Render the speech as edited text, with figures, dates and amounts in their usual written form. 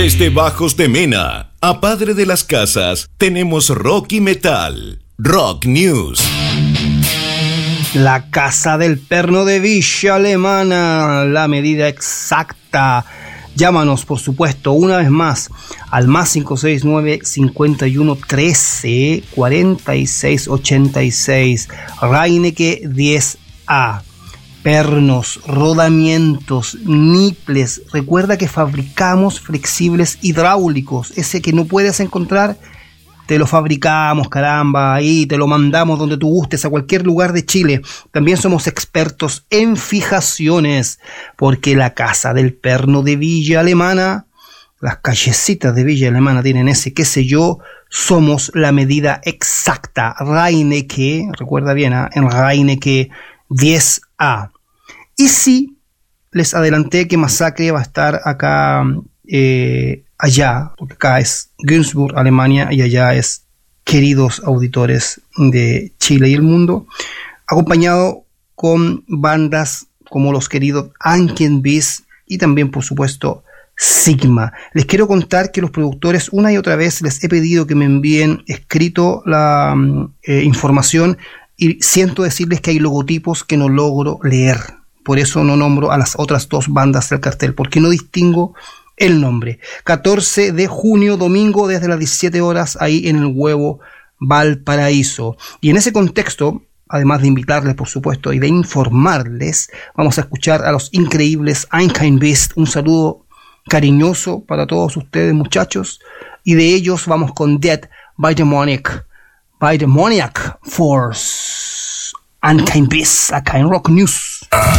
Desde Bajos de Mena a Padre de las Casas tenemos rock y metal. Rock News. La Casa del Perno de Villa Alemana, la medida exacta. Llámanos, por supuesto, una vez más al más 569 51 13 46 86. Reineke 10A. Pernos, rodamientos, niples. Recuerda que fabricamos flexibles hidráulicos. Ese que no puedes encontrar, te lo fabricamos, caramba. Ahí te lo mandamos donde tú gustes, a cualquier lugar de Chile. También somos expertos en fijaciones, porque la Casa del Perno de Villa Alemana, las callecitas de Villa Alemana tienen ese qué sé yo. Somos la medida exacta. Reineke, recuerda bien, en Reineke 10A. Y sí, les adelanté que Masacre va a estar acá, allá, porque acá es Günzburg, Alemania, y allá es queridos auditores de Chile y el mundo, acompañado con bandas como los queridos Ankenbiss y también, por supuesto, Sigma. Les quiero contar que los productores una y otra vez les he pedido que me envíen escrito la información, y siento decirles que hay logotipos que no logro leer. Por eso no nombro a las otras dos bandas del cartel, porque no distingo el nombre. 14 de junio, domingo, desde las 17 horas, ahí en el Huevo Valparaíso. Y en ese contexto, además de invitarles, por supuesto, y de informarles, vamos a escuchar a los increíbles Ankenbiss. Un saludo cariñoso para todos ustedes, muchachos. Y de ellos vamos con Dead by Demonic Force. Ankenbiss, acá en Rock News.